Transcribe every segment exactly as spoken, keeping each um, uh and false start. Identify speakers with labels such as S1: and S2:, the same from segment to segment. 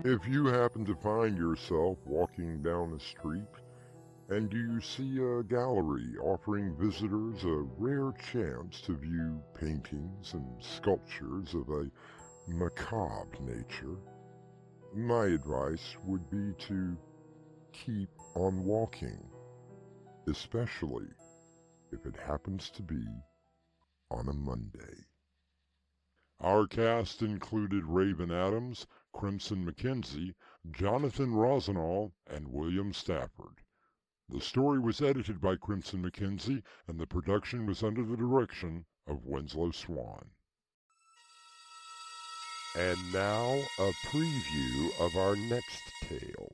S1: If you happen to find yourself walking down a street and you see a gallery offering visitors a rare chance to view paintings and sculptures of a macabre nature, my advice would be to keep on walking, especially if it happens to be on a Monday. Our cast included Raven Adams, Crimson McKenzie, Jonathan Rosenall, and William Stafford. The story was edited by Crimson McKenzie, and the production was under the direction of Winslow Swan. And now, a preview of our next tale.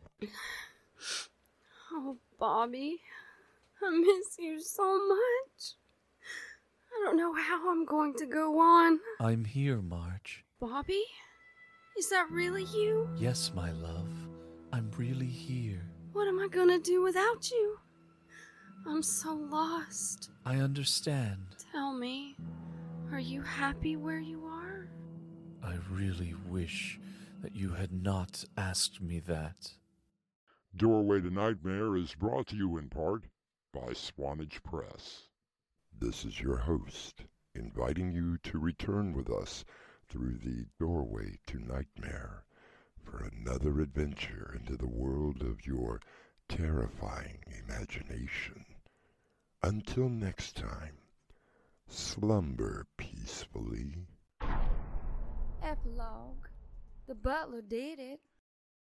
S2: Oh, Bobby, I miss you so much. I don't know how I'm going to go on.
S3: I'm here, Marge.
S2: Bobby? Is that really you?
S3: Yes, my love. I'm really here.
S2: What am I gonna do without you? I'm so lost.
S3: I understand.
S2: Tell me, are you happy where you are?
S3: I really wish that you had not asked me that.
S1: Doorway to Nightmare is brought to you in part by Swanage Press. This is your host, inviting you to return with us through the Doorway to Nightmare for another adventure into the world of your terrifying imagination. Until next time, slumber peacefully.
S2: Epilogue. The butler did it.